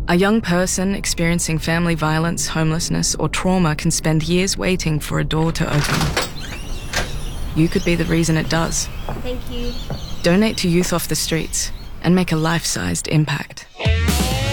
A young person experiencing family violence, homelessness, or trauma can spend years waiting for a door to open. You could be the reason it does. Thank you. Donate to Youth Off the Streets and make a life-sized impact.